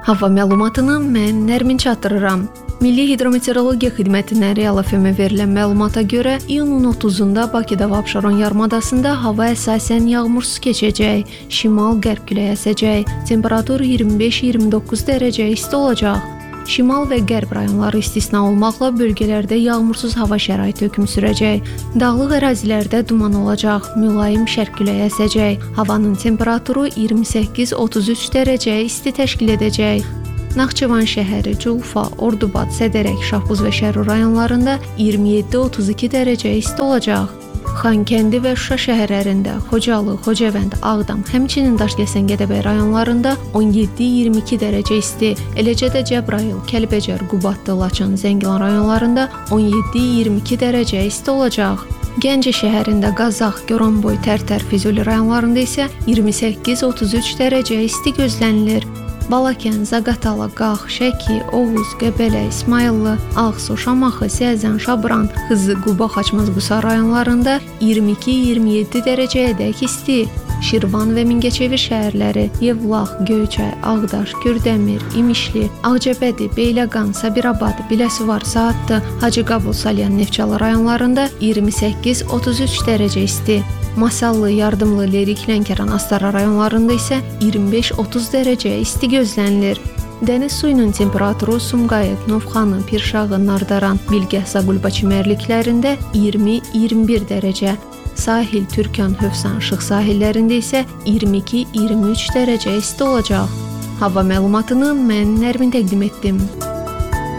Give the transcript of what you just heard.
Hava məlumatını mən Nərmin çatdırıram. Milli Hidrometeorologiya Xidmətindən Real FM-ə verilən məlumata görə iyunun 30-da Bakıda və Abşeron yarımadasında hava əsasən yağmursuz keçəcək, şimal-qərb küləyi əsəcək, temperatur 25-29 dərəcə isti olacaq. Şimal və qərb rayonları istisna olmaqla bölgələrdə yağmursuz hava şəraiti hökm sürəcək. Dağlıq ərazilərdə duman olacaq, mülayim şərq küləyi əsəcək. Havanın temperaturu 28-33 dərəcə isti təşkil edəcək. Naxçıvan şəhəri, Culfa, Ordubad, Sədərək, Şahbuz və Şərur rayonlarında 27-32 dərəcə isti olacaq. Xankəndi və Şuşa şəhərlərində, Xocalı, Xocavənd, Ağdam, həmçinin Daşkəsən, Gədəbəy rayonlarında 17-22 dərəcə isti, eləcə də Cəbrayıl, Kəlbəcər, Qubadlı, Laçın, Zəngilan rayonlarında 17-22 dərəcə isti olacaq. Gəncə şəhərində Qazax, Goranboy, Tərtər, Füzuli rayonlarında isə 28-33 dərəcə isti gözlənilir. Balakən, Zaqatala, Qax, Şəki, Oğuz, Qəbələ, İsmayıllı, Ağsu, Şamaxı, Səzən, Şabran, Xızı, Quba, Xaçmaz, Qusar rayonlarında 22-27 dərəcəyədək isti. Şirvan və Mingəçevir şəhərləri, Yevlax, Göyçay, Ağdaş, Kürdəmir, İmişli, Ağcabədi, Beyləqan, Sabirabad, Biləsuvar, Saatlı, Hacıqabul, Salyan, Neftçala rayonlarında 28-33 dərəcə isti. Masallı, Yardımlı, Lerik, Lənkəran, Astara rayonlarında isə 25-30 dərəcə isti gözlənilir. Dəniz suyunun temperaturu Sumqayıt, Novxanı, Pirşağı, Nardaran, Bilgəh, Zaqulba çimərliklərində 20-21 dərəcə. Sahil, Türkan, Hövsan, Şıx sahillərində isə 22-23 dərəcə isti olacaq. Hava məlumatını mən Nərmin təqdim etdim.